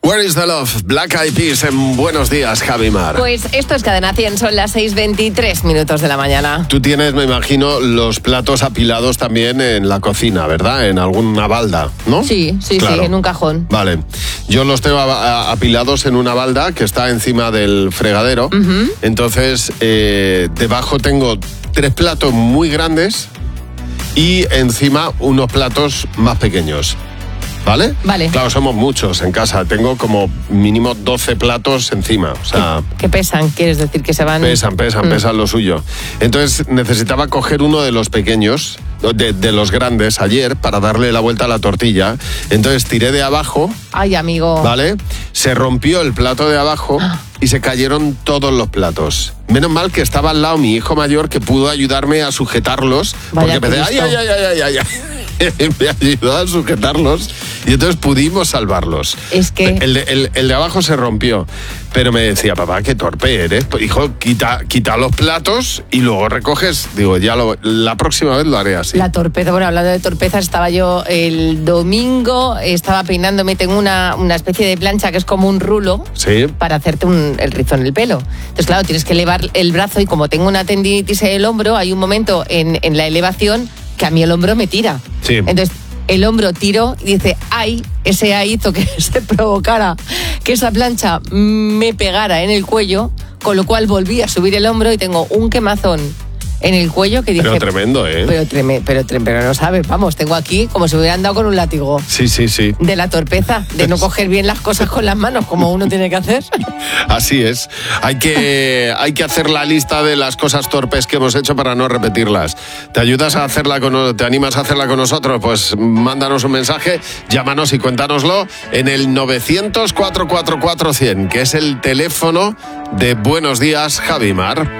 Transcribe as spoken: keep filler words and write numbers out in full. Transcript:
Where is the love? Black Eyed Peas en Buenos Días, Javi Mar. Pues esto es Cadena cien, son las seis veintitrés minutos de la mañana. Tú tienes, me imagino, los platos apilados también en la cocina, ¿verdad? En alguna balda, ¿no? Sí, sí, claro. sí, en un cajón. Vale. Yo los tengo a- a- apilados en una balda que está encima del fregadero. Uh-huh. Entonces, eh, debajo tengo tres platos muy grandes y encima unos platos más pequeños. ¿Vale? Vale. Claro, somos muchos en casa. Tengo como mínimo doce platos encima. O sea, ¿Qué pesan? ¿Quieres decir que se van...? pesan, pesan, Mm. pesan lo suyo. Entonces necesitaba coger uno de los pequeños, de, de los grandes, ayer, para darle la vuelta a la tortilla. Entonces tiré de abajo, Ay, amigo. ¿vale? Se rompió el plato de abajo y se cayeron todos los platos. Menos mal que estaba al lado mi hijo mayor que pudo ayudarme a sujetarlos. Vaya porque empecé, ay, ay, Cristo. ay, ay, ay, ay. Me ayudó a sujetarlos y entonces pudimos salvarlos. Es que- El de, el- el de abajo se rompió, pero me decía, papá, qué torpe eres. Pues, hijo, quita, quita los platos y luego recoges. Digo, ya lo, la próxima vez lo haré así. La torpeza, bueno, hablando de torpeza, estaba yo el domingo, estaba peinándome, tengo una, una especie de plancha que es como un rulo Sí. para hacerte un, el rizo en el pelo. Entonces, claro, tienes que elevar el brazo y como tengo una tendinitis en el hombro, hay un momento en, en la elevación que a mí el hombro me tira. Sí. Entonces, el hombro tiro y dice, ay, ese ay hizo que se provocara que esa plancha me pegara en el cuello, con lo cual volví a subir el hombro y tengo un quemazón en el cuello que dije... Pero tremendo, ¿eh? Pero, treme, pero, tre- pero no sabes, vamos, tengo aquí como si me hubieran dado con un látigo. Sí, sí, sí. De la torpeza, de no coger bien las cosas con las manos como uno tiene que hacer. Así es. Hay que, hay que hacer la lista de las cosas torpes que hemos hecho para no repetirlas. ¿Te ayudas a hacerla con, te animas a hacerla con nosotros? Pues mándanos un mensaje, llámanos y cuéntanoslo en el novecientos, cuatrocientos cuarenta y cuatro cien, que es el teléfono de Buenos Días, Javimar.